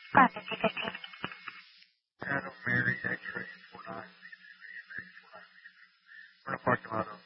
Adam Mary X-ray 49. We're in a parking lot of